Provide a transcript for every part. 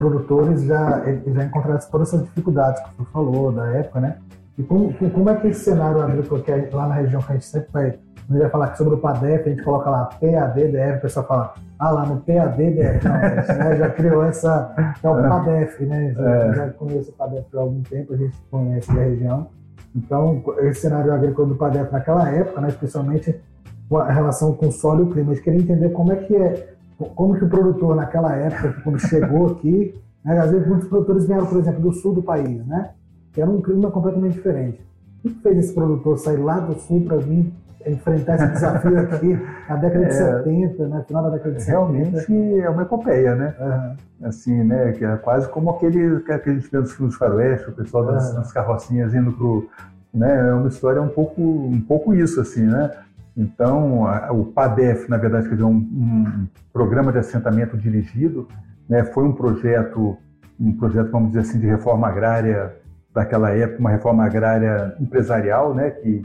produtores já encontraram todas essas dificuldades que você falou, da época, né? E como é que esse cenário agrícola, que é lá na região que a gente sempre vai, quando ele vai falar sobre o PADEF, a gente coloca lá PADDF, o pessoal fala, lá no PADDF, não, a gente, né, já criou essa, que é o PADEF, né? Já conheço o PADEF há algum tempo, a gente conhece a região. Então, esse cenário agrícola do PADEF naquela época, né, especialmente a relação com o solo e o clima, a gente queria entender como que o produtor naquela época, quando chegou aqui, né, às vezes muitos produtores vieram, por exemplo, do sul do país, né? Que era um clima completamente diferente. O que fez esse produtor sair lá do sul para vir enfrentar esse desafio aqui na década de 70, né? Final da década de 70? Realmente é uma epopeia, né? Uhum. Assim, né? Que é quase como aquele que a gente vê nos filmes de faroeste, o pessoal das carrocinhas indo pro... Né? É uma história um pouco isso, assim, né? Então, o PADEF, na verdade, quer dizer, um programa de assentamento dirigido, né? Foi um projeto, vamos dizer assim, de reforma agrária daquela época, uma reforma agrária empresarial, né, que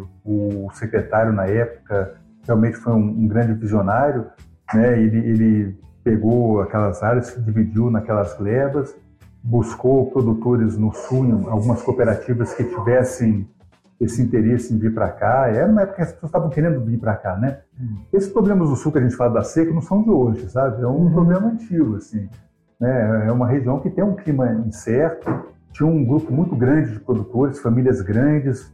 o secretário na época realmente foi um grande visionário, né, ele pegou aquelas áreas, se dividiu naquelas glebas, buscou produtores no sul, algumas cooperativas que tivessem esse interesse em vir para cá. Era uma época que as pessoas estavam querendo vir para cá, né? Esses problemas do sul que a gente fala da seca não são de hoje, sabe? É um problema antigo, assim, né? É uma região que tem um clima incerto. Tinha um grupo muito grande de produtores, famílias grandes,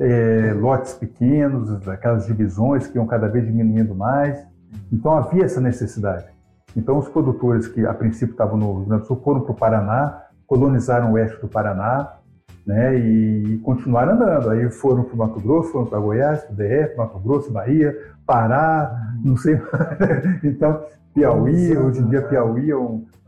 lotes pequenos, aquelas divisões que iam cada vez diminuindo mais. Então havia essa necessidade. Então os produtores que a princípio estavam no Rio Grande do Sul foram para o Paraná, colonizaram o oeste do Paraná, né, e continuaram andando. Aí foram para o Mato Grosso, foram para Goiás, para o DF, Mato Grosso, Bahia, Pará, não sei. Então Piauí, hoje em dia Piauí é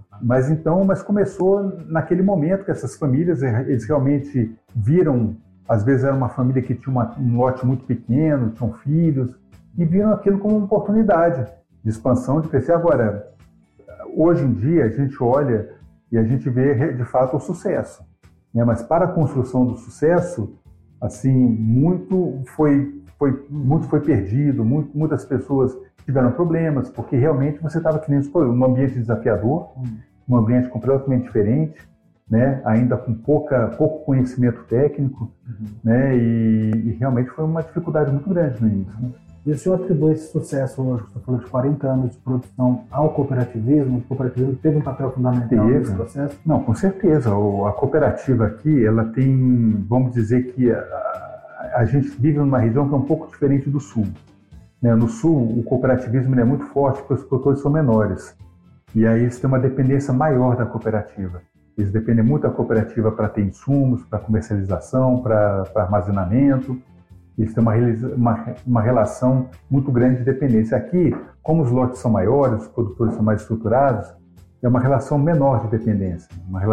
mas começou naquele momento que essas famílias, eles realmente viram, às vezes era uma família que tinha um lote muito pequeno, tinham filhos, e viram aquilo como uma oportunidade de expansão, de crescer. Agora, hoje em dia, a gente olha e a gente vê, de fato, o sucesso, né? Mas para a construção do sucesso, assim, muito foi perdido, muitas pessoas tiveram problemas, porque realmente você estava num ambiente desafiador, um ambiente completamente diferente, né? Ainda com pouco conhecimento técnico, né? E realmente foi uma dificuldade muito grande no início, né? E o senhor atribui esse sucesso hoje, você falou de 40 anos de produção, ao cooperativismo? O cooperativismo teve um papel fundamental nesse processo? Não, com certeza. A cooperativa aqui, ela tem, vamos dizer que a gente vive numa região que é um pouco diferente do sul, né? No sul, o cooperativismo é muito forte porque os produtores são menores. E aí eles têm uma dependência maior da cooperativa. Eles dependem muito da cooperativa para ter insumos, para comercialização, para armazenamento. Eles têm uma relação muito grande de dependência. Aqui, como os lotes são maiores, os produtores são mais estruturados, é uma relação menor de dependência.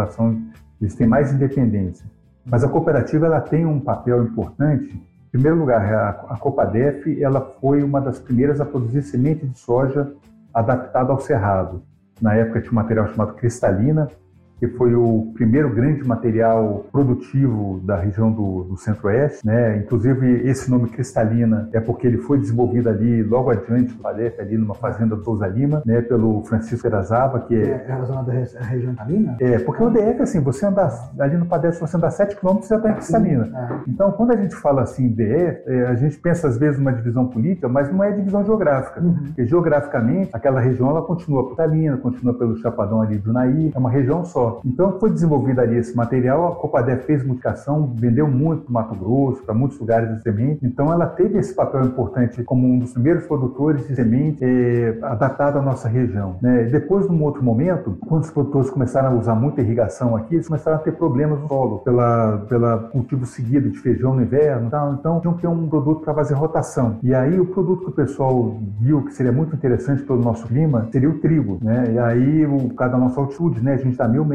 Eles têm mais independência. Mas a cooperativa ela tem um papel importante. Em primeiro lugar, a Copadef ela foi uma das primeiras a produzir semente de soja adaptada ao cerrado. Na época tinha um material chamado Cristalina, que foi o primeiro grande material produtivo da região do Centro-Oeste, né? Inclusive, esse nome Cristalina é porque ele foi desenvolvido ali, logo adiante do PADEF, ali numa fazenda do Souza Lima, né? Pelo Francisco Erazava, que é relacionado à região italina? Porque o DF, assim, você andar ali no PADEF, se você andar 7 km, você já está em Cristalina. Então, quando a gente fala assim, DF, a gente pensa às vezes numa divisão política, mas não é divisão geográfica. Porque geograficamente, aquela região, ela continua Cristalina, continua pelo Chapadão ali do Naí, é uma região só. Então, foi desenvolvido ali esse material, a Copadef fez multiplicação, vendeu muito para o Mato Grosso, para muitos lugares de semente. Então, ela teve esse papel importante como um dos primeiros produtores de semente adaptado à nossa região, né? Depois, num outro momento, quando os produtores começaram a usar muita irrigação aqui, eles começaram a ter problemas no solo, pela cultivo seguido de feijão no inverno e tal. Então, tinham que ter um produto para fazer rotação. E aí, o produto que o pessoal viu que seria muito interessante pelo nosso clima seria o trigo, né? E aí, cada nossa altitude, né? A gente está a 1000 metros,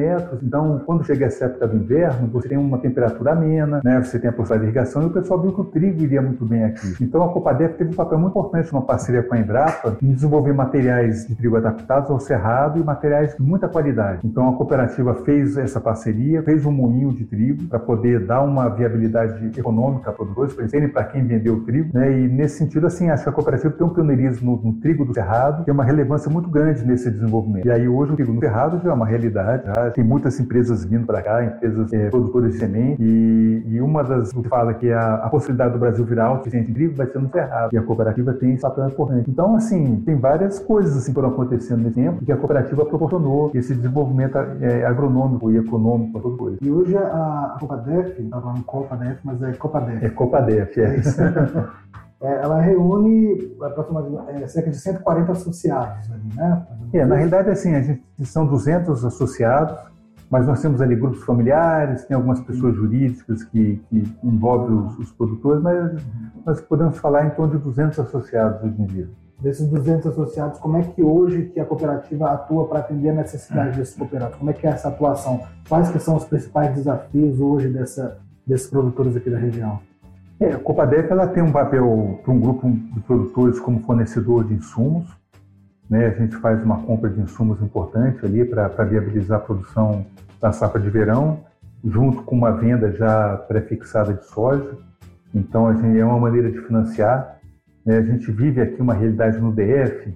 metros. Então, quando chega essa época do inverno, você tem uma temperatura amena, né? Você tem a possibilidade de irrigação, e o pessoal viu que o trigo iria muito bem aqui. Então, a Copadef teve um papel muito importante numa parceria com a Embrapa em desenvolver materiais de trigo adaptados ao cerrado e materiais de muita qualidade. Então, a cooperativa fez essa parceria, fez um moinho de trigo para poder dar uma viabilidade econômica para os produtores, para eles terem para quem vender o trigo, né? E nesse sentido, assim, acho que a cooperativa tem um pioneirismo no trigo do cerrado, tem uma relevância muito grande nesse desenvolvimento. E aí hoje o trigo no cerrado já é uma realidade, já tem muitas empresas vindo para cá, empresas produtoras de semente, e uma das que fala que a possibilidade do Brasil virar autossuficiente em trigo vai ser no cerrado, e a cooperativa tem esse papel importante. Então, assim, tem várias coisas assim, que foram acontecendo nesse tempo, que a cooperativa proporcionou esse desenvolvimento agronômico e econômico para todo mundo. E hoje a Copadef, não falando Copadef, mas é Copadef. É Copadef, é isso. Ela reúne aproximadamente cerca de 140 associados ali, né? Na realidade, assim, a gente são 200 associados, mas nós temos ali grupos familiares, tem algumas pessoas jurídicas que envolvem os produtores, mas nós podemos falar em torno de 200 associados hoje em dia. Desses 200 associados, como é que hoje que a cooperativa atua para atender a necessidade desses cooperados? Como é que é essa atuação? Quais que são os principais desafios hoje desses produtores aqui da região? A Copadef ela tem um papel para um grupo de produtores como fornecedor de insumos, né? A gente faz uma compra de insumos importante ali para viabilizar a produção da safra de verão, junto com uma venda já pré-fixada de soja. Então, a gente, é uma maneira de financiar, né? A gente vive aqui uma realidade no DF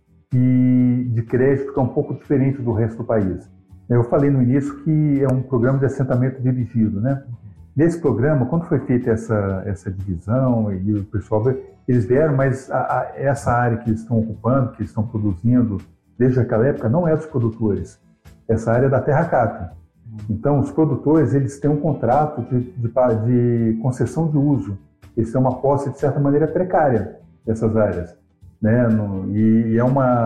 e de crédito que é um pouco diferente do resto do país. Eu falei no início que é um programa de assentamento dirigido, né? Nesse programa, quando foi feita essa divisão e o pessoal, eles vieram, mas essa área que eles estão ocupando, que eles estão produzindo desde aquela época, não é dos produtores. Essa área é da Terra Cap. Então, os produtores, eles têm um contrato de concessão de uso. Eles têm uma posse, de certa maneira, precária dessas áreas, né? E é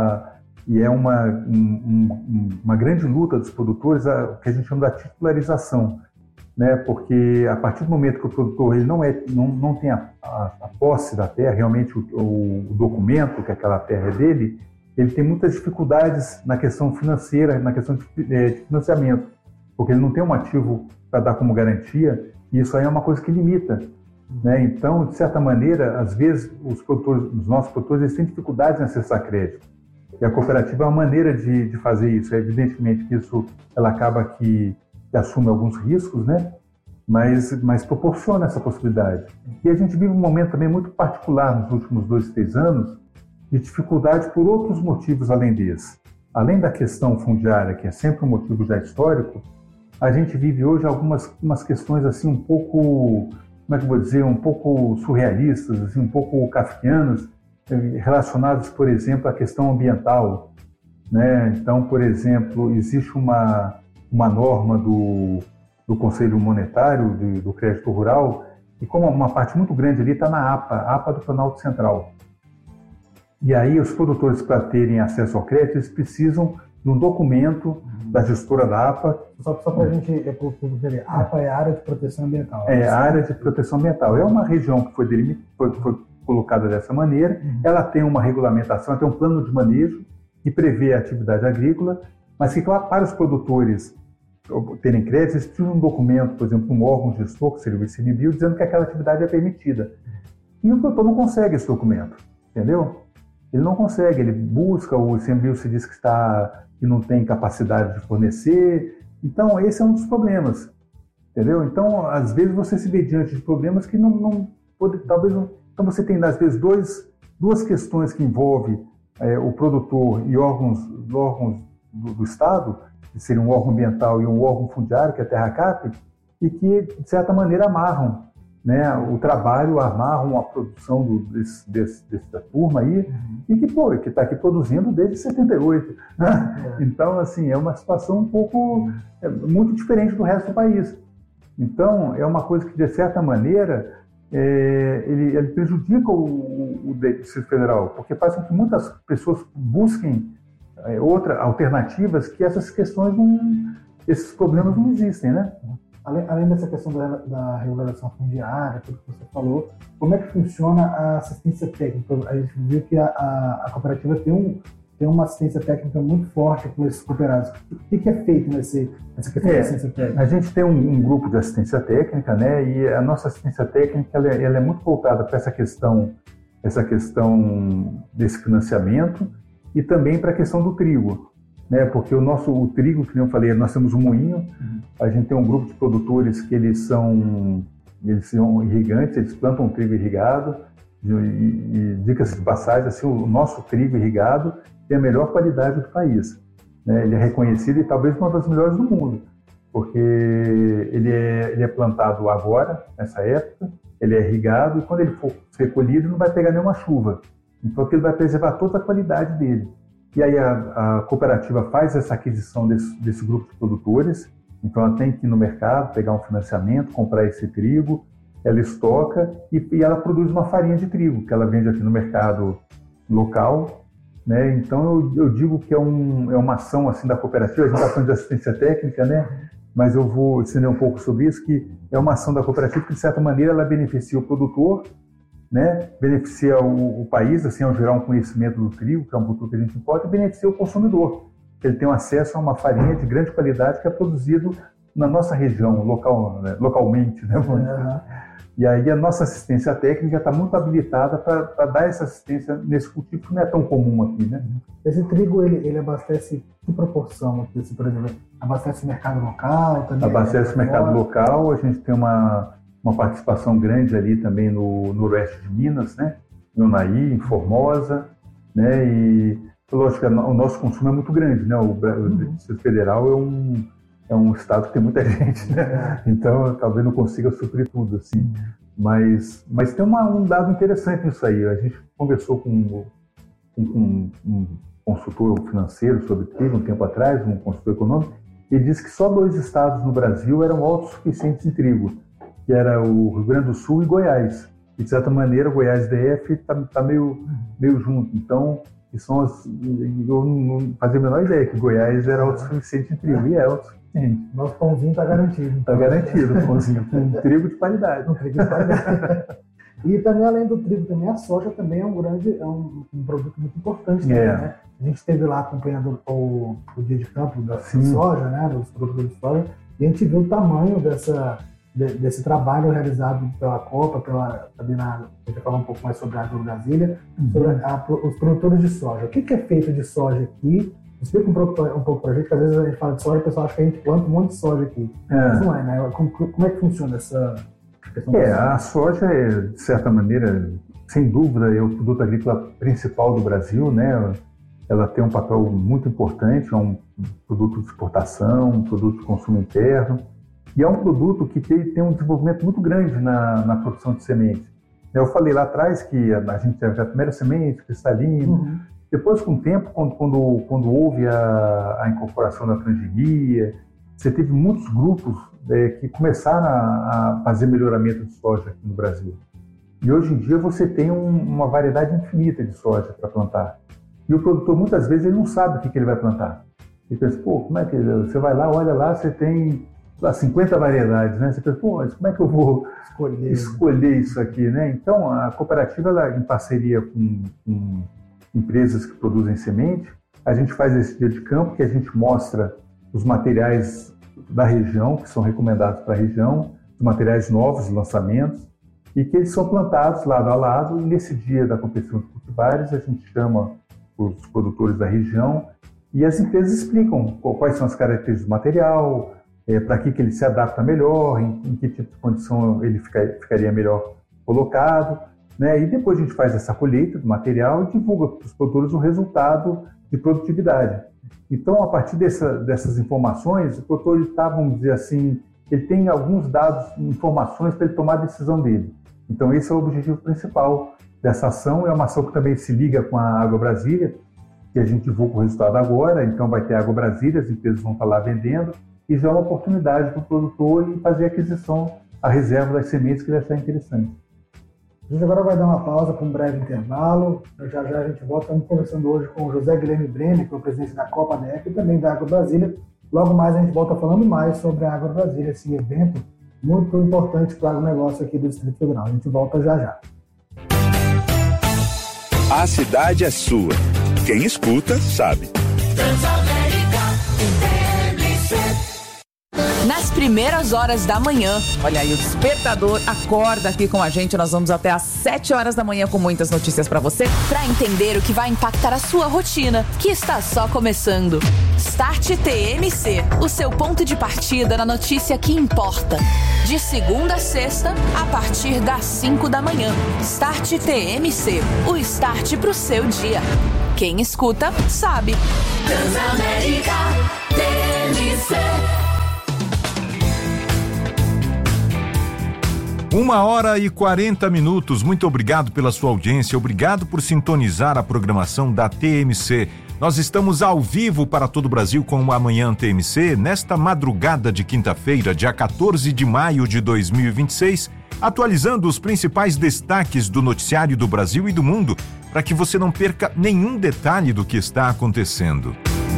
uma grande luta dos produtores, que a gente chama da titularização, né? Porque a partir do momento que o produtor ele não tem a posse da terra, realmente o documento que aquela terra é dele, ele tem muitas dificuldades na questão financeira, na questão de financiamento, porque ele não tem um ativo para dar como garantia, e isso aí é uma coisa que limita, né? Então, de certa maneira, às vezes os nossos produtores eles têm dificuldades em acessar crédito. E a cooperativa é uma maneira de fazer isso. Evidentemente que isso ela acaba que assume alguns riscos, né? Mas proporciona essa possibilidade. E a gente vive um momento também muito particular nos últimos 2, 3 anos de dificuldade por outros motivos além desse. Além da questão fundiária, que é sempre um motivo já histórico, a gente vive hoje umas questões assim um pouco, como é que eu vou dizer, um pouco surrealistas, assim, um pouco kafkianas, relacionadas, por exemplo, à questão ambiental, né? Então, por exemplo, existe uma norma do Conselho Monetário do Crédito Rural, e como uma parte muito grande ali está na APA do Planalto Central. E aí os produtores, para terem acesso ao crédito, eles precisam de um documento da gestora da APA. Só para a gente entender, a APA é a Área de Proteção Ambiental. É a Área de Proteção Ambiental. É uma região que foi colocada dessa maneira, ela tem uma regulamentação, ela tem um plano de manejo que prevê a atividade agrícola, mas que para os produtores terem crédito, eles precisam de um documento, por exemplo, um órgão gestor, que seria o ICMBio, dizendo que aquela atividade é permitida. E o produtor não consegue esse documento, entendeu? Ele não consegue, ele busca, o ICMBio se diz que não tem capacidade de fornecer. Então, esse é um dos problemas, entendeu? Então, às vezes, você se vê diante de problemas que talvez não... Então, você tem, às vezes, duas questões que envolvem o produtor e órgãos do Estado, que seria um órgão ambiental e um órgão fundiário, que é a Terra Cap, e que, de certa maneira, amarram, né, o trabalho, amarram a produção dessa turma aí, e que está aqui produzindo desde 78. Né? Então, assim, é uma situação um pouco muito diferente do resto do país. Então, é uma coisa que, de certa maneira, ele prejudica o Distrito Federal, porque faz com que muitas pessoas busquem outras alternativas que essas questões esses problemas não existem, né? Além dessa questão da regulação fundiária, tudo que você falou, como é que funciona a assistência técnica? A gente viu que a cooperativa tem tem uma assistência técnica muito forte com esses cooperados. O que é feito nessa questão de assistência técnica? A gente tem um grupo de assistência técnica, né? E a nossa assistência técnica ela é muito voltada para essa questão desse financiamento e também para a questão do trigo, né? Porque o trigo, que eu falei, nós temos um moinho, a gente tem um grupo de produtores que eles são irrigantes, eles plantam trigo irrigado, e dicas de passagem, assim, o nosso trigo irrigado tem a melhor qualidade do país, né? Ele é reconhecido e talvez uma das melhores do mundo, porque ele é plantado agora, nessa época, ele é irrigado e quando ele for ser colhido não vai pegar nenhuma chuva, então aquilo vai preservar toda a qualidade dele. E aí a cooperativa faz essa aquisição desse grupo de produtores, então ela tem que ir no mercado, pegar um financiamento, comprar esse trigo, ela estoca e ela produz uma farinha de trigo, que ela vende aqui no mercado local, né? Então eu digo que é uma ação assim da cooperativa, a gente está falando de assistência técnica, né? Mas eu vou ensinar um pouco sobre isso, que é uma ação da cooperativa que de certa maneira ela beneficia o produtor, né? Beneficia o país, assim, ao gerar um conhecimento do trigo, que é um produto que a gente importa, e beneficia o consumidor, que ele tem acesso a uma farinha de grande qualidade que é produzido na nossa região, localmente, né? E aí a nossa assistência técnica está muito habilitada para dar essa assistência nesse cultivo que não é tão comum aqui, né? Esse trigo, ele abastece que proporção? Por exemplo, abastece o mercado local? Também abastece o mercado local, a gente tem uma participação grande ali também no noroeste de Minas, né? No Unaí, em Formosa, né? E, lógico, o nosso consumo é muito grande, né? O Distrito Federal é um estado que tem muita gente, né? Então talvez não consiga suprir tudo, assim. Mas tem um dado interessante nisso aí. A gente conversou com um consultor financeiro sobre trigo um tempo atrás, um consultor econômico, e disse que só 2 estados no Brasil eram autossuficientes em trigo, que era o Rio Grande do Sul e Goiás. E, de certa maneira, Goiás e DF tá meio junto. Então, eu não fazia a menor ideia que Goiás era autossuficiente em trigo, e é autossuficiente. Nosso pãozinho está garantido. Está garantido o pãozinho, com trigo de qualidade. E também, além do trigo, também a soja também é um produto muito importante também, né? A gente esteve lá acompanhando o dia de campo da soja, né? Dos produtores de soja, e a gente viu o tamanho desse trabalho realizado pela Copa, a gente vai falar um pouco mais sobre a AgroBrasília, sobre os produtores de soja. O que é feito de soja aqui? Explica um pouco pra gente, que às vezes a gente fala de soja e o pessoal acha que a gente planta um monte de soja aqui. Mas não é, né? Como é que funciona essa questão? A soja de certa maneira, sem dúvida, é o produto agrícola principal do Brasil, né? Ela tem um papel muito importante, é um produto de exportação, um produto de consumo interno, e é um produto que tem um desenvolvimento muito grande na produção de semente. Eu falei lá atrás que a gente teve a primeira semente, cristalina. Depois, com o tempo, quando houve a incorporação da transgenia, você teve muitos grupos que começaram a fazer melhoramento de soja aqui no Brasil. E hoje em dia você tem uma variedade infinita de soja para plantar. E o produtor, muitas vezes, ele não sabe o que ele vai plantar. Ele pensa, como é que você vai lá, olha lá, você tem 50 variedades, né? Você pensa, mas como é que eu vou escolher isso aqui, né? Então, a cooperativa, ela, em parceria com empresas que produzem semente, a gente faz esse dia de campo que a gente mostra os materiais da região, que são recomendados para a região, os materiais novos, lançamentos, e que eles são plantados lado a lado, e nesse dia da competição de cultivares a gente chama os produtores da região e as empresas explicam quais são as características do material, para que ele se adapta melhor, em que tipo de condição ele ficaria melhor colocado, né? E depois a gente faz essa colheita do material e divulga para os produtores o resultado de produtividade. Então, a partir dessas informações, o produtor está, vamos dizer assim, ele tem alguns dados, informações para ele tomar a decisão dele. Então, esse é o objetivo principal dessa ação. É uma ação que também se liga com a AgroBrasília, que a gente divulga o resultado agora. Então, vai ter a AgroBrasília, as empresas vão estar lá vendendo, e já é uma oportunidade para o produtor em fazer a aquisição, a reserva das sementes que ele achar interessante. A gente agora vai dar uma pausa para um breve intervalo. Já a gente volta. Estamos conversando hoje com o José Guilherme Brenner, que é o presidente da Copa DF e também da AgroBrasília. Logo mais a gente volta falando mais sobre a AgroBrasília, esse evento muito importante para o agronegócio aqui do Distrito Federal. A gente volta já. A cidade é sua. Quem escuta, sabe. Nas primeiras horas da manhã, olha aí, o despertador acorda aqui com a gente. Nós vamos até às 7 horas da manhã com muitas notícias pra você, pra entender o que vai impactar a sua rotina, que está só começando. Start TMC, o seu ponto de partida na notícia que importa. De segunda a sexta, a partir das 5 da manhã. Start TMC, o start pro seu dia. Quem escuta, sabe. Transamérica TMC. 1h40. Muito obrigado pela sua audiência, obrigado por sintonizar a programação da TMC. Nós estamos ao vivo para todo o Brasil com o Amanhã TMC, nesta madrugada de quinta-feira, dia 14 de maio de 2026, atualizando os principais destaques do noticiário do Brasil e do mundo, para que você não perca nenhum detalhe do que está acontecendo.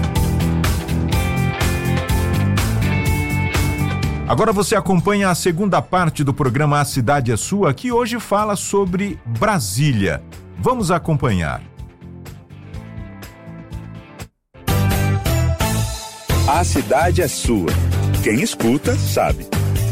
Agora você acompanha a segunda parte do programa A Cidade é Sua, que hoje fala sobre Brasília. Vamos acompanhar. A cidade é sua. Quem escuta, sabe.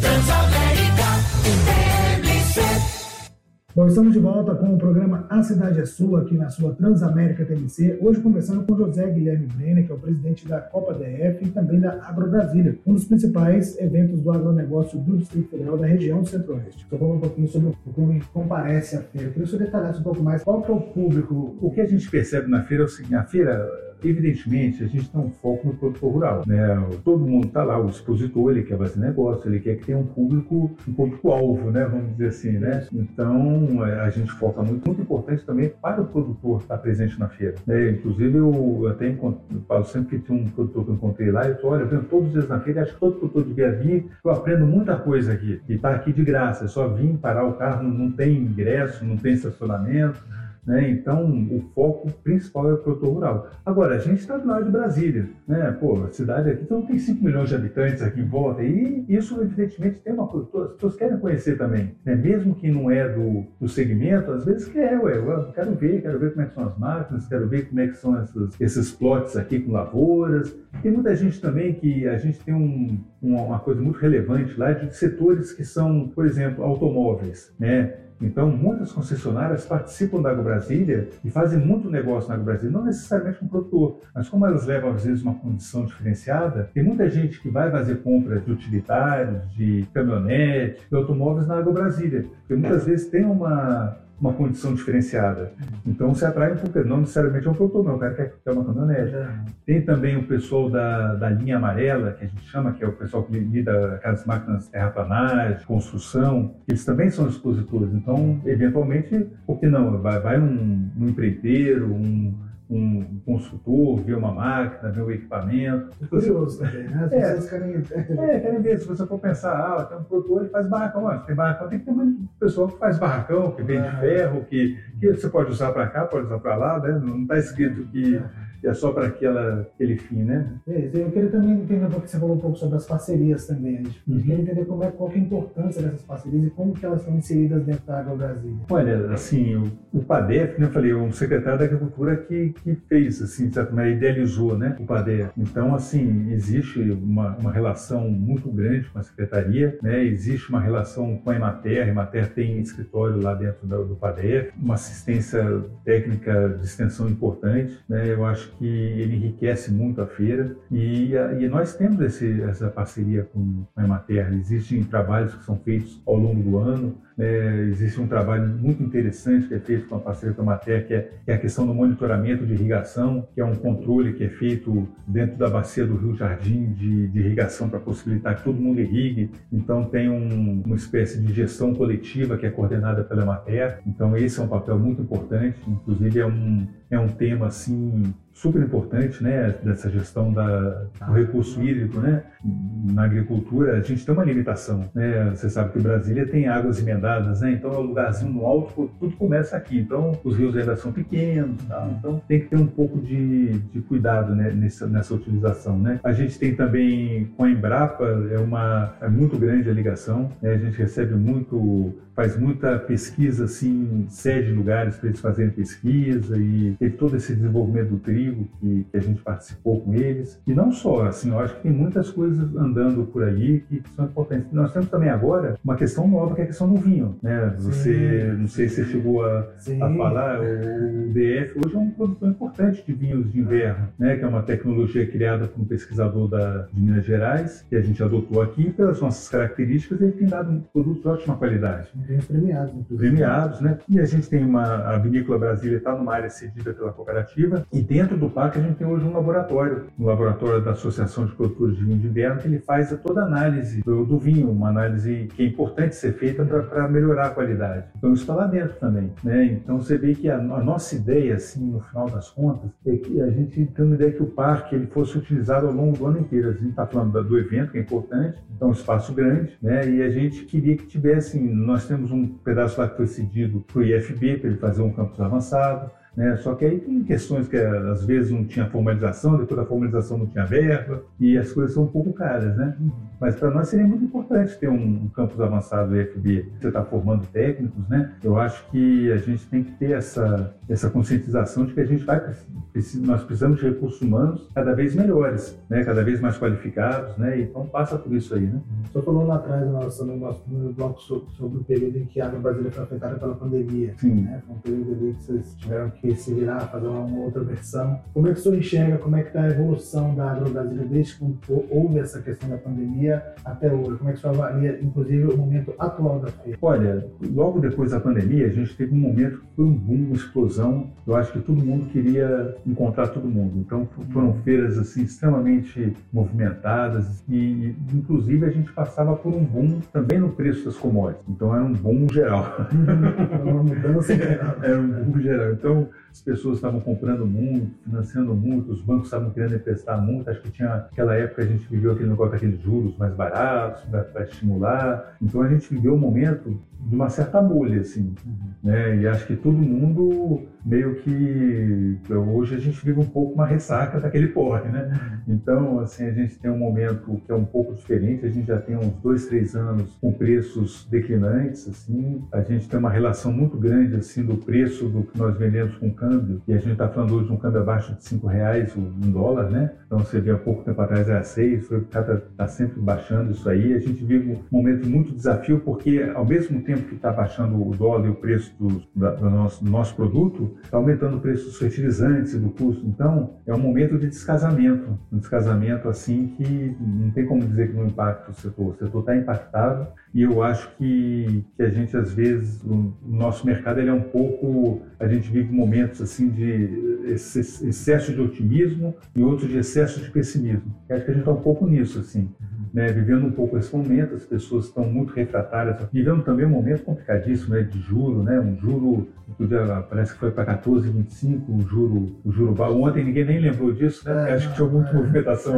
Bom, estamos de volta com o programa A Cidade é Sua, aqui na sua Transamérica TMC. Hoje conversando com José Guilherme Brenner, que é o presidente da Copa DF e também da AgroBrasília, um dos principais eventos do agronegócio do Distrito Federal da região Centro-Oeste. Estou falando um pouquinho sobre o que comparece à feira. Eu queria que o senhor detalhasse um pouco mais qual que é o público. O que a gente percebe na feira é o seguinte: a feira, evidentemente, a gente tem um foco no produtor rural, né? Todo mundo está lá, o expositor, ele quer fazer negócio, ele quer que tenha um público-alvo, né? Vamos dizer assim, né? Então, a gente foca muito importante também para o produtor estar presente na feira, né? Inclusive, eu até falo sempre que tinha um produtor que eu encontrei lá, eu estou, olha, eu venho todos os dias na feira, acho que todo produtor devia vir, eu aprendo muita coisa aqui, e está aqui de graça, é só vir parar o carro, não tem ingresso, não tem estacionamento, né? Então, o foco principal é o produtor rural. Agora, a gente está do lado de Brasília, né? Pô, a cidade aqui então, tem 5 milhões de habitantes aqui em volta, e isso, evidentemente, tem uma coisa, as pessoas querem conhecer também, né? Mesmo que não é do segmento, às vezes eu quero ver como é que são as máquinas, quero ver como é que são esses plots aqui com lavouras. Tem muita gente também que a gente tem uma coisa muito relevante lá de setores que são, por exemplo, automóveis, né? Então, muitas concessionárias participam da AgroBrasília e fazem muito negócio na AgroBrasília, não necessariamente com o produtor, mas como elas levam, às vezes, uma condição diferenciada, tem muita gente que vai fazer compra de utilitários, de caminhonete, de automóveis na AgroBrasília, porque muitas vezes tem uma condição diferenciada. Então, se atrai porque não necessariamente é um produtor, não, o cara quer uma caminhonete. Tem também o pessoal da linha amarela, que a gente chama, que é o pessoal que lida aquelas máquinas de terraplanagem, construção, eles também são expositores. Então, eventualmente, por que não? Vai um empreiteiro, um consultor, ver uma máquina, ver um equipamento. É curioso também, né? As pessoas querem ver. Se você for pensar, tem um produtor, ele faz barracão. Tem barracão, tem que ter muito pessoal que faz barracão, que vende ferro, que você pode usar para cá, pode usar para lá, né? Não está escrito que é só para aquele fim, né? Eu queria também entender um pouco, você falou um pouco sobre as parcerias também. A gente queria entender qual que é a importância dessas parcerias e como que elas estão inseridas dentro da AgroBrasília. Olha, assim, o PADEF, né, eu falei, um secretário da Agricultura que fez, assim, de certa maneira, idealizou, né, o PADEF. Então, assim, existe uma relação muito grande com a Secretaria, né, existe uma relação com a Emater. A Emater tem escritório lá dentro do PADEF, uma assistência técnica de extensão importante, né, eu acho que ele enriquece muito a feira e nós temos essa parceria com a Emater. Existem trabalhos que são feitos ao longo do ano, existe um trabalho muito interessante que é feito com a parceria com a Emater, que é a questão do monitoramento de irrigação, que é um controle que é feito dentro da bacia do Rio Jardim de irrigação para possibilitar que todo mundo irrigue. Então tem uma espécie de gestão coletiva que é coordenada pela Emater. Então esse é um papel muito importante, inclusive é um tema assim super importante, né, dessa gestão do recurso hídrico, né? Na agricultura a gente tem uma limitação, né? Você sabe que Brasília tem águas emendadas, né? Então é um lugarzinho no alto, tudo começa aqui. Então os rios ainda são pequenos, tá? Então tem que ter um pouco de cuidado, né, nessa utilização, né? A gente tem também com a Embrapa, é muito grande a ligação, né? A gente recebe faz muita pesquisa, assim, cede lugares para eles fazerem pesquisa e teve todo esse desenvolvimento do trigo que a gente participou com eles. E não só, assim, eu acho que tem muitas coisas andando por aí que são importantes. Nós temos também agora uma questão nova, que é a questão do vinho, né? Você, não sei se você chegou a falar, o DF hoje é um produtor importante de vinhos de inverno, né? Que é uma tecnologia criada por um pesquisador de Minas Gerais, que a gente adotou aqui, pelas nossas características, ele tem dado produtos de ótima qualidade. Premiados, inclusive. Premiados, né? E a gente tem a Vinícola Brasília, está numa área cedida pela cooperativa, e dentro do parque a gente tem hoje um laboratório da Associação de Produtores de Vinho de Inverno, que ele faz toda a análise do vinho, uma análise que é importante ser feita para melhorar a qualidade. Então isso está lá dentro também, né? Então você vê que a nossa ideia, assim, no final das contas, é que a gente tem uma ideia que o parque ele fosse utilizado ao longo do ano inteiro. A gente está falando do evento, que é importante, então um espaço grande, né? E a gente queria que tivesse, nós temos um pedaço lá que foi cedido para o IFB, para ele fazer um campus avançado, né? Só que aí tem questões que às vezes não tinha formalização, depois da formalização não tinha verba, e as coisas são um pouco caras, né? Mas para nós seria muito importante ter um campus avançado do IFB. Você está formando técnicos, né? Eu acho que a gente tem que ter essa conscientização de que a gente nós precisamos de recursos humanos cada vez melhores, né? Cada vez mais qualificados, né? Então passa por isso aí, né? O senhor falou lá atrás no nosso primeiro bloco sobre o período em que a Agrobrasília foi afetada pela pandemia. Sim. Né? Foi um período ali que vocês tiveram que se virar, fazer uma outra versão. Como é que o senhor enxerga, como é que está a evolução da Agrobrasília desde que houve essa questão da pandemia até hoje? Como é que o senhor avalia, inclusive, o momento atual da feira? Olha, logo depois da pandemia, a gente teve um momento que foi um boom, uma explosão. Eu acho que todo mundo queria encontrar todo mundo. Então, foram feiras assim, extremamente movimentadas e, inclusive, a gente passava por um boom também no preço das commodities. Então, era um boom geral. Uma mudança geral. Era um boom geral. Então, as pessoas estavam comprando muito, financiando muito, os bancos estavam querendo emprestar muito. Acho que tinha aquela época a gente viveu aquele negócio daqueles juros mais baratos para estimular. Então a gente viveu um momento de uma certa bolha, assim, né? E acho que todo mundo meio que hoje a gente vive um pouco uma ressaca daquele porre, né? Então, assim, a gente tem um momento que é um pouco diferente. A gente já tem uns 2, 3 anos com preços declinantes, assim. A gente tem uma relação muito grande, assim, do preço do que nós vendemos com câmbio, e a gente está falando hoje de um câmbio abaixo de R$5 um dólar, né? Então você vê há pouco tempo atrás era 6, está sempre baixando isso aí. A gente vive um momento muito desafio, porque ao mesmo tempo que está baixando o dólar e o preço do nosso produto, está aumentando o preço dos fertilizantes e do custo. Então é um momento de descasamento, assim que não tem como dizer que não impacta o setor está impactado. E eu acho que a gente, às vezes, o nosso mercado ele é um pouco... A gente vive momentos assim de excesso de otimismo e outros de excesso de pessimismo. Eu acho que a gente está um pouco nisso, assim, né? Vivendo um pouco esse momento, as pessoas estão muito refratárias. Vivendo também um momento complicadíssimo, né? De juro, né? Um juro, outro dia parece que foi para 14,25, o juro baixo. Ontem ninguém nem lembrou disso, né? Porque acho que tinha muita movimentação.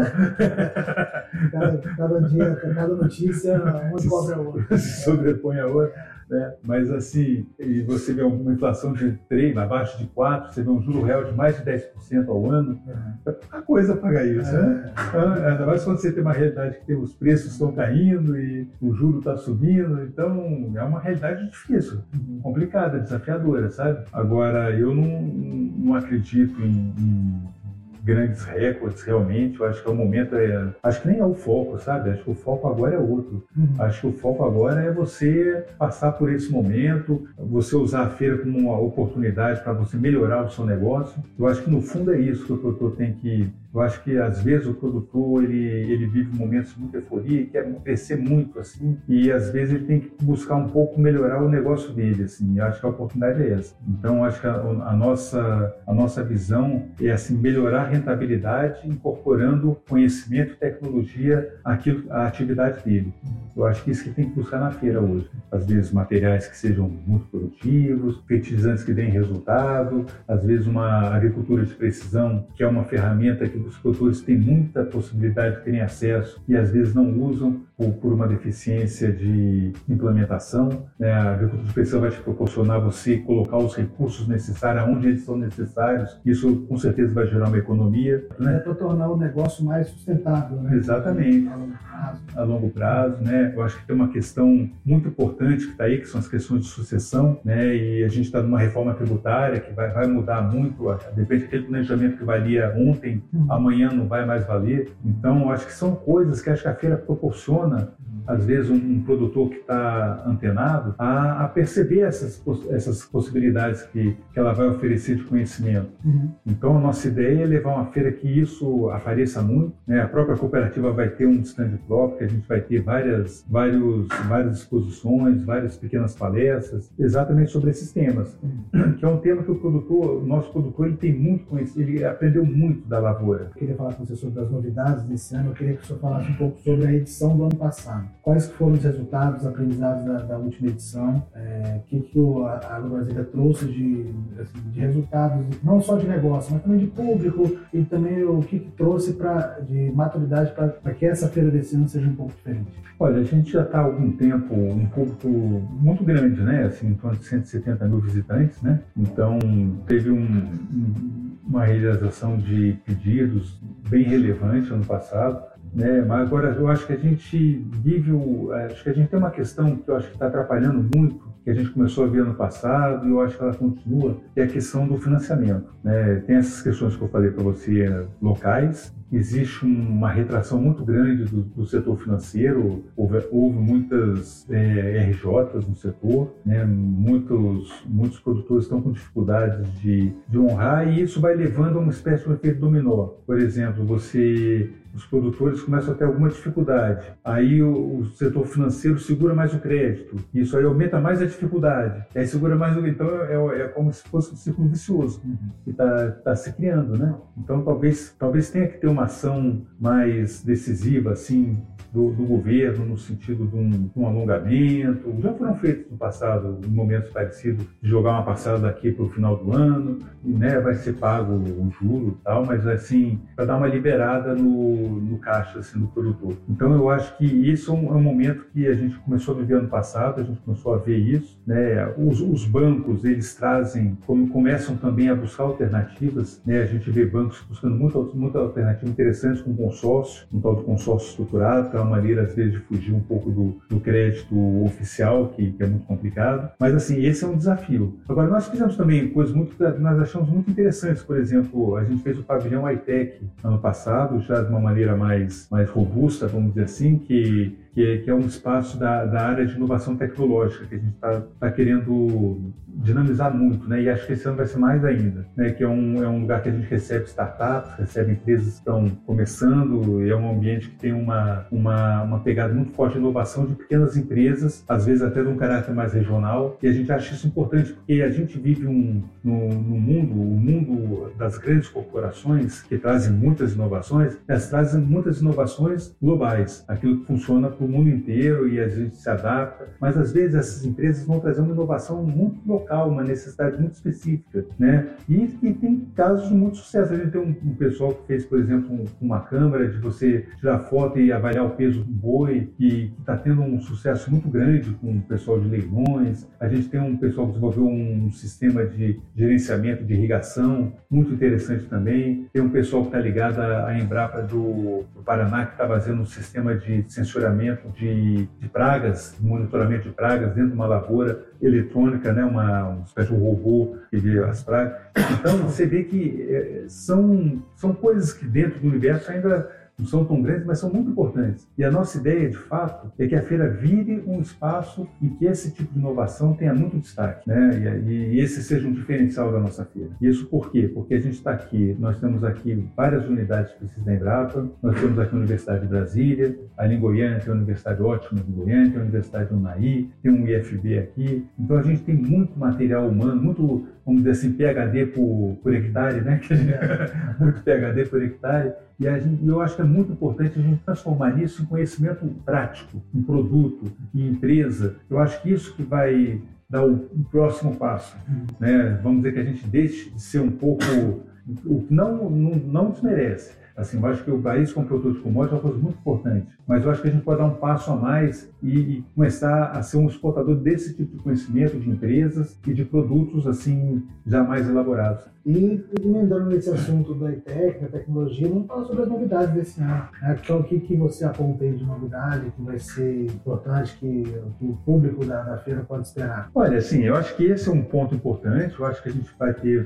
Cada dia, cada notícia, uma cobre a outra. Se sobrepõe a outra. Né? Mas assim, e você vê uma inflação de 3, abaixo de 4, você vê um juro real de mais de 10% ao ano, é pouca coisa pagar isso, né? Ainda mais quando você tem uma realidade que os preços estão caindo e o juro está subindo, então é uma realidade difícil, complicada, desafiadora, sabe? Agora, eu não acredito em grandes recordes, realmente. Eu acho que o momento acho que nem é o foco, sabe? Acho que o foco agora é outro. Acho que o foco agora é você passar por esse momento, você usar a feira como uma oportunidade para você melhorar o seu negócio. Eu acho que no fundo é isso que o produtor tem que... Eu acho que às vezes o produtor ele vive momentos de muita euforia, quer crescer muito, assim, e às vezes ele tem que buscar um pouco melhorar o negócio dele, assim. Eu acho que a oportunidade é essa. Então, acho que a nossa visão é assim, melhorar a rentabilidade, incorporando conhecimento e tecnologia à atividade dele. Eu acho que isso que tem que buscar na feira hoje. Às vezes materiais que sejam muito produtivos, fertilizantes que deem resultado, às vezes uma agricultura de precisão, que é uma ferramenta que os produtores têm muita possibilidade de terem acesso e às vezes não usam por uma deficiência de implementação. A agricultura de precisão vai te proporcionar você colocar os recursos necessários onde eles são necessários. Isso com certeza vai gerar uma economia, né? Para tornar o negócio mais sustentável, né? Exatamente. a longo prazo, né? Eu acho que tem uma questão muito importante que está aí, que são as questões de sucessão, né? E a gente está numa reforma tributária que vai mudar muito, de repente aquele planejamento que valia ontem, amanhã não vai mais valer. Então, eu acho que são coisas que acho que a feira proporciona, às vezes, um produtor que está antenado a perceber essas possibilidades que ela vai oferecer de conhecimento. Então, a nossa ideia é levar uma feira que isso apareça muito, né? A própria cooperativa vai ter um stand próprio, que a gente vai ter várias exposições, várias pequenas palestras, exatamente sobre esses temas, que é um tema que o nosso produtor, ele tem muito conhecimento, ele aprendeu muito da lavoura. Eu queria falar com você sobre as novidades desse ano, eu queria que o senhor falasse um pouco sobre a edição do ano passado. Quais foram os resultados, os aprendizados da última edição? O que a AgroBrasília trouxe de resultados, não só de negócio, mas também de público, e também o que trouxe de maturidade para que essa feira desse ano seja um pouco diferente? Olha, a gente já está há algum tempo um público muito grande, né? Assim, em torno de 170 mil visitantes, né? Então, teve uma realização de pedidos bem relevante ano passado, né? Mas agora eu acho que a gente acho que a gente tem uma questão que eu acho que está atrapalhando muito, que a gente começou a ver ano passado, e eu acho que ela continua, que é a questão do financiamento, né? Tem essas questões que eu falei para você, locais. Existe uma retração muito grande do setor financeiro, houve muitas RJs no setor, né? Muitos produtores estão com dificuldades de honrar, e isso vai levando a uma espécie de efeito dominó. Por exemplo, os produtores começam a ter alguma dificuldade, aí o setor financeiro segura mais o crédito, isso aí aumenta mais a dificuldade, aí segura mais então é como se fosse um ciclo vicioso que está se criando, né? Então talvez tenha que ter uma ação mais decisiva, assim, do governo, no sentido de um alongamento. Já foram feitos no passado momentos parecidos, de jogar uma parcela daqui para o final do ano, e, né, vai ser pago o juro e tal, mas assim, para dar uma liberada no caixa, assim, do produtor. Então eu acho que isso é um momento que a gente começou a viver ano passado, a gente começou a ver isso, né? Os bancos, eles começam também a buscar alternativas, né? A gente vê bancos buscando muita alternativa interessante com consórcio, um tal de consórcio estruturado, que é uma maneira, às vezes, de fugir um pouco do crédito oficial, que é muito complicado. Mas, assim, esse é um desafio. Agora, nós fizemos também coisas que nós achamos muito interessantes. Por exemplo, a gente fez o pavilhão high-tech ano passado, já de uma maneira mais robusta, vamos dizer assim, que é um espaço da área de inovação tecnológica, que a gente está querendo dinamizar muito, né? E acho que esse ano vai ser mais ainda, né? Que é um lugar que a gente recebe startups, recebe empresas que estão começando, e é um ambiente que tem uma pegada muito forte de inovação de pequenas empresas, às vezes até de um caráter mais regional, e a gente acha isso importante, porque a gente vive no mundo, o mundo das grandes corporações, que trazem muitas inovações, elas trazem muitas inovações globais, aquilo que funciona para o mundo inteiro, e a gente se adapta, mas às vezes essas empresas vão trazer uma inovação muito local, uma necessidade muito específica, né? E tem casos de muito sucesso. A gente tem um pessoal que fez, por exemplo, uma câmera de você tirar foto e avaliar o peso do boi, que está tendo um sucesso muito grande com o pessoal de leilões. A gente tem um pessoal que desenvolveu um sistema de gerenciamento de irrigação muito interessante também. Tem um pessoal que está ligado à Embrapa do Paraná, que está fazendo um sistema de sensoriamento de pragas, monitoramento de pragas dentro de uma lavoura eletrônica, né? Uma espécie de robô que vê as pragas. Então, você vê que são coisas que dentro do universo ainda não são tão grandes, mas são muito importantes. E a nossa ideia, de fato, é que a feira vire um espaço em que esse tipo de inovação tenha muito destaque, né? E esse seja um diferencial da nossa feira. E isso por quê? Porque a gente está aqui, nós temos aqui várias unidades precisas da Embrapa, nós temos aqui a Universidade de Brasília, ali em Goiânia tem a Universidade ótima de Goiânia, tem a Universidade do Unaí, tem um IFB aqui. Então a gente tem muito material humano, muito, vamos dizer assim, PhD por hectare, né? Muito PhD por hectare. E eu acho que é muito importante a gente transformar isso em conhecimento prático, em produto, em empresa. Eu acho que isso que vai dar o próximo passo, né? Vamos dizer que a gente deixe de ser um pouco, o que não desmerece, Assim, eu acho que o país como produtor de commodities é uma coisa muito importante, mas eu acho que a gente pode dar um passo a mais e começar a ser um exportador desse tipo de conhecimento de empresas e de produtos assim já mais elaborados. E emendando nesse assunto da técnica, tecnologia, vamos falar sobre as novidades desse ano. Então, o que você aponta aí de novidade que vai ser importante, que o público da feira pode esperar? Olha, assim, eu acho que esse é um ponto importante. Eu acho que a gente vai ter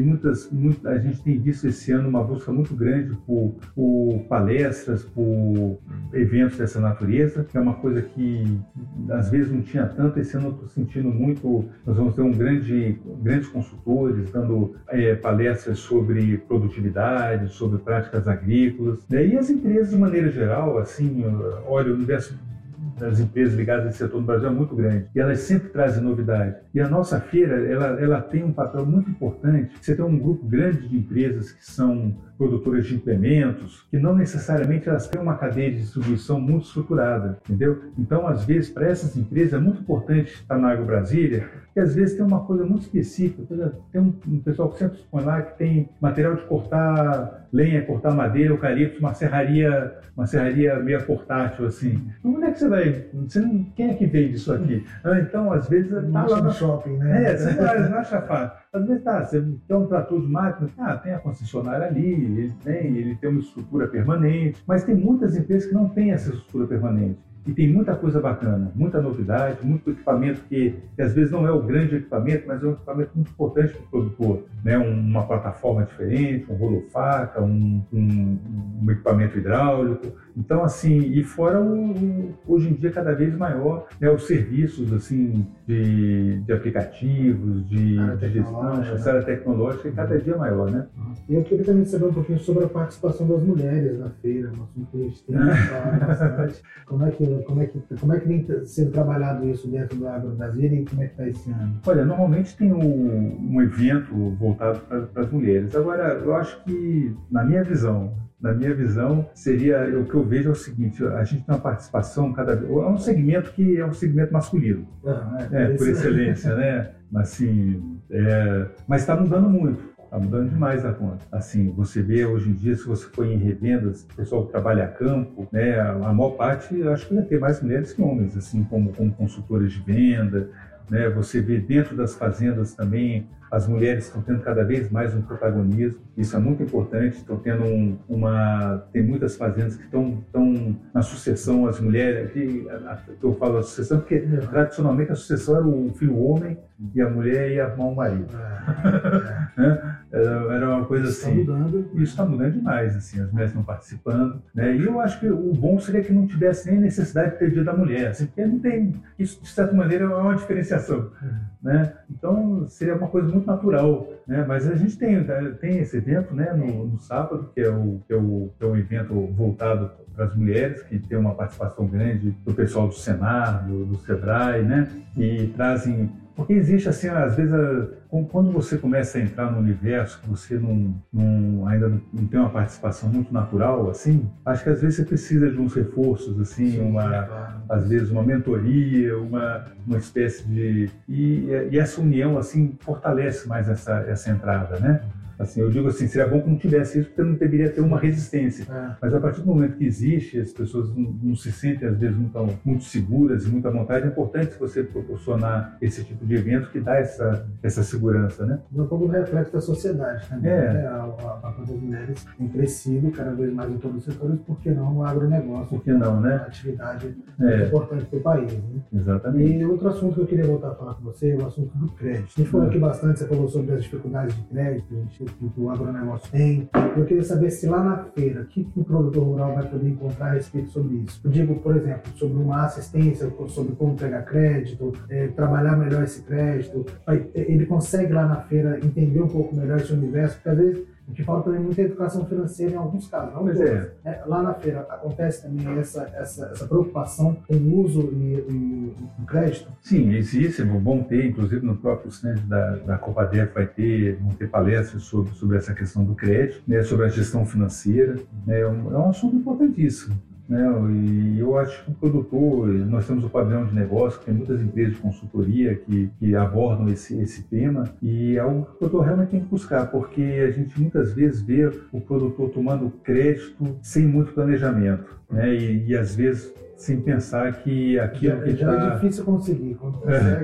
a gente tem visto esse ano uma busca muito grande por palestras, por eventos dessa natureza, que é uma coisa que às vezes não tinha tanto. Esse ano eu estou sentindo muito. Nós vamos ter grandes consultores dando palestras sobre produtividade, sobre práticas agrícolas, né? E as empresas de maneira geral, assim, olha, o universo das empresas ligadas a esse setor no Brasil é muito grande e elas sempre trazem novidade. E a nossa feira, ela tem um papel muito importante. Você tem um grupo grande de empresas que são produtoras de implementos, que não necessariamente elas têm uma cadeia de distribuição muito estruturada, entendeu? Então, às vezes, para essas empresas é muito importante estar na Agro Brasília, que às vezes tem uma coisa muito específica. Tem um pessoal que sempre expõe lá que tem material de cortar lenha, cortar madeira, eucalipto, uma serraria meio portátil, assim. Onde é que você vai? Quem é que vende isso aqui? Então, às vezes, tá lá no shopping, né? Você não acha fácil. Às vezes você tem um trator de máquina, tem a concessionária ali, ele tem uma estrutura permanente, mas tem muitas empresas que não têm essa estrutura permanente. E tem muita coisa bacana, muita novidade, muito equipamento que às vezes não é o grande equipamento, mas é um equipamento muito importante para o produtor, né? Uma plataforma diferente, um rolo-faca, um equipamento hidráulico. Então, assim, e fora hoje em dia cada vez maior, né, os serviços assim, de aplicativos, de gestão, essa área tecnológica é cada dia maior, né? E eu queria também saber um pouquinho sobre a participação das mulheres na feira, um assunto que a gente tem que falar bastante. Como é que vem sendo trabalhado isso dentro do Agro Brasília e como é que está esse ano? Olha, normalmente tem um evento voltado para as mulheres. Agora, eu acho que, na minha visão, seria, o que eu vejo é o seguinte: a gente tem uma participação cada vez. É um segmento que é um segmento masculino, por excelência, né? Assim, mas está mudando muito. Está mudando demais a conta. Assim, você vê hoje em dia, se você for em revendas, o pessoal que trabalha a campo, né, a maior parte, eu acho que vai ter mais mulheres que homens, assim, como consultores de venda, né? Você vê dentro das fazendas também, as mulheres estão tendo cada vez mais um protagonismo. Isso é muito importante. Estão tendo tem muitas fazendas que estão na sucessão, as mulheres, eu falo a sucessão porque tradicionalmente a sucessão era o filho homem e a mulher ia arrumar um marido. Era uma coisa assim. Isso está mudando demais, assim, as mulheres estão participando, né? E eu acho que o bom seria que não tivesse nem necessidade de ter dia da mulher, assim, porque não tem, isso de certa maneira é uma diferenciação, né? Então seria uma coisa muito natural, né? Mas a gente tem esse evento, né, no sábado, que é um evento voltado para as mulheres, que tem uma participação grande do pessoal do Senar, do Sebrae, né? E trazem. Porque existe, assim, às vezes, quando você começa a entrar no universo que você ainda não tem uma participação muito natural, assim, acho que às vezes você precisa de uns reforços, assim, às vezes uma mentoria, uma espécie de... E essa união, assim, fortalece mais essa entrada, né? Assim, eu digo assim, seria bom que não tivesse isso, porque não deveria ter uma resistência. Mas a partir do momento que existe, as pessoas não se sentem, às vezes, muito seguras e muito à vontade. É importante você proporcionar esse tipo de evento que dá essa segurança, né? É um pouco do reflexo da sociedade também. Né? A papel das mulheres tem crescido cada vez mais em todos os setores, por que não no agronegócio? Por que não, né? Uma atividade importante para o país. Né? Exatamente. E outro assunto que eu queria voltar a falar com você é o assunto do crédito. A gente falou aqui bastante, você falou sobre as dificuldades de crédito, que o agronegócio tem. Eu queria saber se lá na feira, o que o produtor rural vai poder encontrar a respeito sobre isso. Eu digo, por exemplo, sobre uma assistência, sobre como pegar crédito, trabalhar melhor esse crédito. Ele consegue lá na feira entender um pouco melhor esse universo, porque às vezes o que falta é muita educação financeira em alguns casos. Não todos. Lá na feira acontece também essa preocupação com o uso e o crédito? Sim, existe. Vão ter, inclusive no próprio stand da Copadef vão ter palestras sobre essa questão do crédito, né, sobre a gestão financeira. É um assunto importantíssimo. né? E eu acho que o produtor, nós temos o padrão de negócio, que tem muitas empresas de consultoria que abordam esse tema, e é algo que o produtor realmente tem que buscar, porque a gente muitas vezes vê o produtor tomando crédito sem muito planejamento, né? E às vezes sem pensar que aquilo que é difícil conseguir, quando consegue,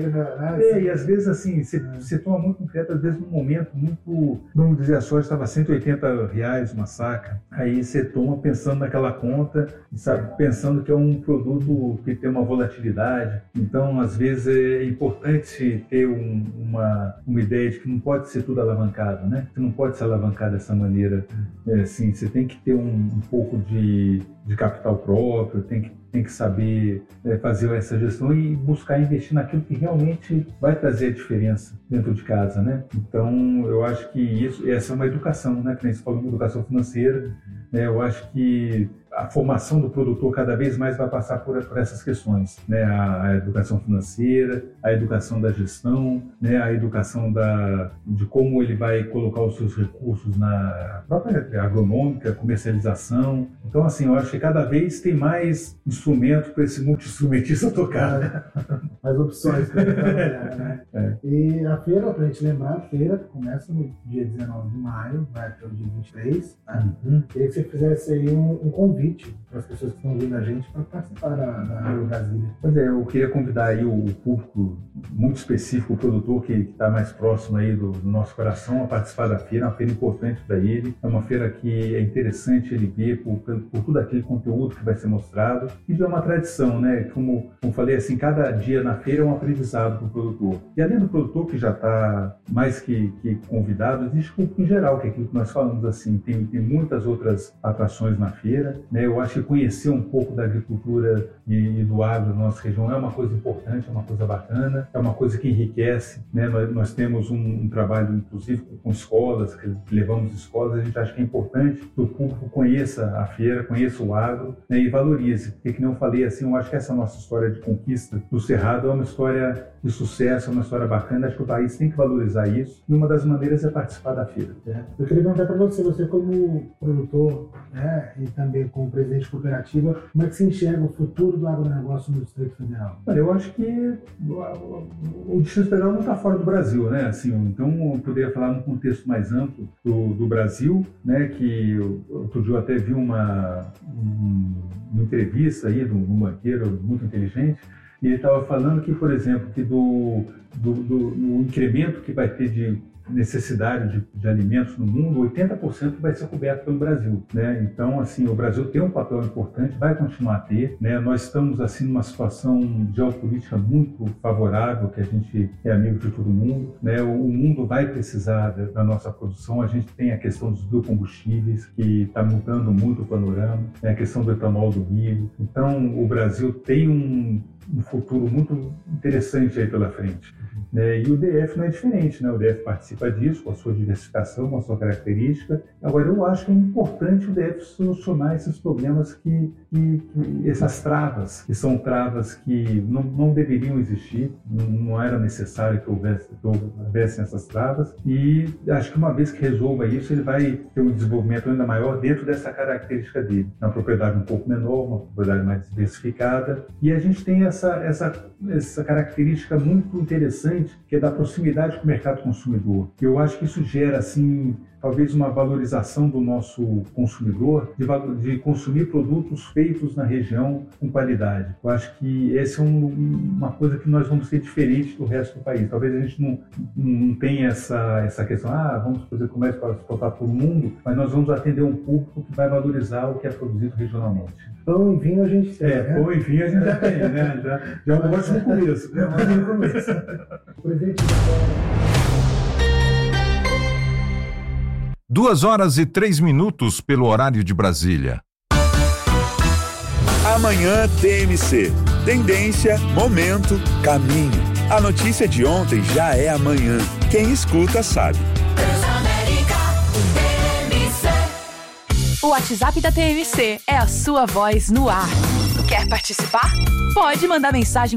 e às vezes assim, você toma muito crédito, às vezes num momento muito, vamos dizer, a soja estava R$180 uma saca, aí você toma pensando naquela conta, sabe, pensando que é um produto que tem uma volatilidade. Então às vezes é importante ter uma ideia de que não pode ser tudo alavancado, né? Você não pode se alavancar dessa maneira, assim, você tem que ter um pouco de capital próprio, tem que saber fazer essa gestão e buscar investir naquilo que realmente vai trazer a diferença dentro de casa, né? Então, eu acho que essa é uma educação, né? Que nem você falou, uma educação financeira, né? Eu acho que a formação do produtor cada vez mais vai passar por essas questões, né? A educação financeira, a educação da gestão, né? A educação de como ele vai colocar os seus recursos na própria agronômica, comercialização. Então, assim, eu acho que cada vez tem mais instrumento para esse multi-instrumentista tocar, né? Mais opções para trabalhar, né? E a feira, para a gente lembrar, a feira começa no dia 19 de maio, vai até o dia 23, né? Queria que você fizesse aí um convite para as pessoas que estão ouvindo a gente para participar da Agro Brasília. Pois é, eu queria convidar aí o público muito específico, o produtor que está mais próximo aí do nosso coração a participar da feira, uma feira importante para ele, é uma feira que é interessante ele ver por tudo aquele conteúdo que vai ser mostrado, e é uma tradição, né? Como falei, assim, cada dia na feira é um aprendizado para o produtor. E além do produtor que já está mais que convidado, existe o público em geral, que é aquilo que nós falamos, assim, tem muitas outras atrações na feira, né? Eu acho que conhecer um pouco da agricultura e do agro da nossa região é uma coisa importante, é uma coisa bacana, é uma coisa que enriquece, né? Nós temos um trabalho, inclusive, com escolas, que levamos escolas, a gente acha que é importante que o público conheça a feira, conheça o agro, né? E valorize, porque, que nem eu falei, assim, eu acho que essa nossa história de conquista do Cerrado é uma história de sucesso, é uma história bacana, acho que o país tem que valorizar isso, e uma das maneiras é participar da feira. Eu queria perguntar para você como produtor, né, e também como presidente de cooperativa, como é que você enxerga o futuro do agronegócio no Distrito Federal? Olha, eu acho que o Distrito Federal não está fora do Brasil, né? Assim, então eu poderia falar num contexto mais amplo do Brasil, né? Que outro dia eu até vi uma entrevista aí de um banqueiro muito inteligente, e ele estava falando que, por exemplo, que no incremento que vai ter de necessidade de alimentos no mundo, 80% vai ser coberto pelo Brasil, né? Então, assim, o Brasil tem um papel importante, vai continuar a ter, né? Nós estamos, assim, numa situação geopolítica muito favorável, que a gente é amigo de todo mundo, né? O mundo vai precisar da nossa produção. A gente tem a questão dos biocombustíveis, que está mudando muito o panorama, né? A questão do etanol, do milho. Então, o Brasil tem um futuro muito interessante aí pela frente, né? E o DF não é diferente, né? O DF participa disso, com a sua diversificação, com a sua característica. Agora, eu acho que é importante o DF solucionar esses problemas essas travas, que são travas que não deveriam existir, não era necessário que houvessem essas travas, e acho que uma vez que resolva isso, ele vai ter um desenvolvimento ainda maior dentro dessa característica dele. Uma propriedade um pouco menor, uma propriedade mais diversificada, e a gente tem essa característica muito interessante, que é da proximidade com o mercado consumidor. Eu acho que isso gera, assim, talvez uma valorização do nosso consumidor, de consumir produtos feitos na região com qualidade. Eu acho que essa é uma coisa que nós vamos ter diferente do resto do país. Talvez a gente não tenha essa questão, vamos fazer comércio para exportar para o mundo, mas nós vamos atender um público que vai valorizar o que é produzido regionalmente. Pão e vinho a gente tem, né? Pão e vinho a gente já tem, né? Já é um ótimo começo. É um ótimo começo. Presidente, 2h03 pelo horário de Brasília. Amanhã TMC. Tendência, momento, caminho. A notícia de ontem já é amanhã. Quem escuta sabe. O WhatsApp da TMC é a sua voz no ar. Quer participar? Pode mandar mensagem